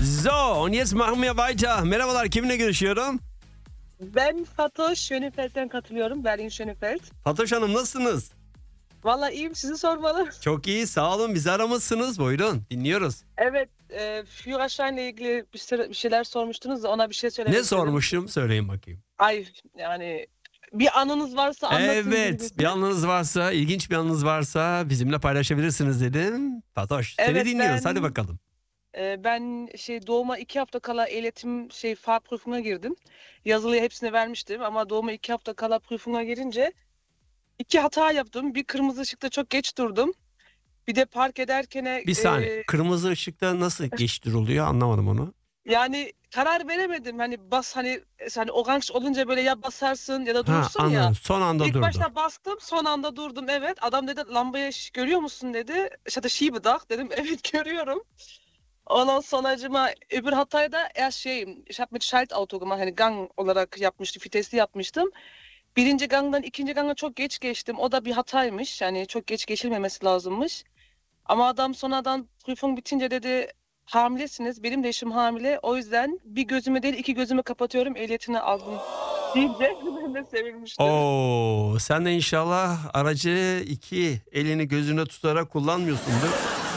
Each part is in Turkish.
So, und jetzt machen wir weiter. Merhabalar, kiminle görüşüyorum? Ben Fatoş Schönefeld'den katılıyorum. Berlin Schönefeld. Fatoş Hanım nasılsınız? Vallahi iyiyim, sizi sormalı. Çok iyi, sağ olun. Bizi aramışsınız. Buyurun, dinliyoruz. Evet, Führerschein'le ilgili bir şeyler sormuştunuz da ona bir şey söylemek Ne istedim. sormuşum? Söyleyin bakayım. Ay yani bir anınız varsa anlatın. Evet, bir anınız varsa, ilginç bir anınız varsa bizimle paylaşabilirsiniz dedim. Fatoş, seni Evet, dinliyoruz. ben- Hadi bakalım. Ben doğuma 2 hafta kala ehliyetim Fahrprüfung'a girdim. Yazılıya hepsini vermiştim ama doğuma 2 hafta kala prüfung'a girince 2 hata yaptım. Bir kırmızı ışıkta çok geç durdum. Bir de park ederken Bir saniye, kırmızı ışıkta nasıl geç duruluyor anlamadım onu. yani karar veremedim. Hani hani orange olunca böyle ya basarsın ya da Ha, durursun ya. anladım. Son anda İlk durdu. başta bastım, son anda durdum. Evet. Adam dedi lambaya görüyor musun dedi. İşte Schiebedach dedim. Evet görüyorum. Ondan sonracıma öbür hatayı da ich habe mit Schaltauto gemacht. Hani gang olarak yapmıştım. Vitesli yapmıştım. Birinci gangdan ikinci ganga çok geç geçtim. O da bir hataymış. Yani çok geç geçilmemesi lazımmış. Ama adam sonradan prüfung bitince dedi hamilesiniz. Benim de eşim hamile. O yüzden bir gözümü değil 2 gözümü kapatıyorum. Ehliyetini aldım deyince ben de sevinmiştim. Oo, sen de inşallah aracı iki elini gözüne tutarak kullanmıyorsundur.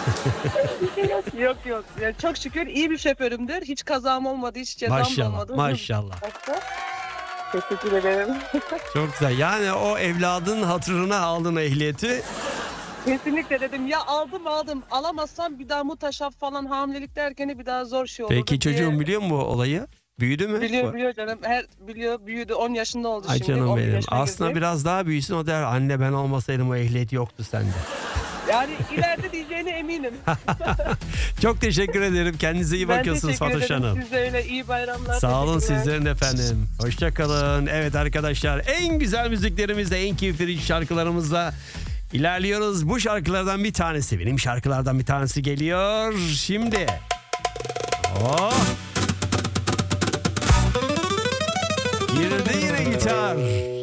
Yok. Yani çok şükür iyi bir şoförümdür. Hiç kazam olmadı, hiç cezam Maşallah, olmadı. maşallah. Teşekkür ederim. Çok güzel. Yani o evladın hatırına aldın ehliyeti. Kesinlikle dedim ya aldım. Alamazsam bir daha mutaşaf falan hamilelik derken bir daha zor şey olurdu Peki çocuğun biliyor mu bu olayı? Büyüdü mü? Biliyor canım. Biliyor. Büyüdü. 10 yaşında oldu Ay şimdi. canım 11 benim. yaşına Aslında girecek. biraz daha büyüsün, o der anne ben olmasaydım o ehliyet yoktu sende. Yani ileride diyeceğine eminim. Çok teşekkür ederim. Kendinize iyi Ben bakıyorsunuz teşekkür Fatoş ederim. Hanım. Siz de öyle iyi bayramlar. Sağ olun Teşekkürler. sizlerin efendim. Hoşçakalın. Evet arkadaşlar, en güzel müziklerimizle, en keyifli şarkılarımızla ilerliyoruz. Bu şarkılardan bir tanesi, benim şarkılardan bir tanesi geliyor. Şimdi. Oh. Girdi yine gitar.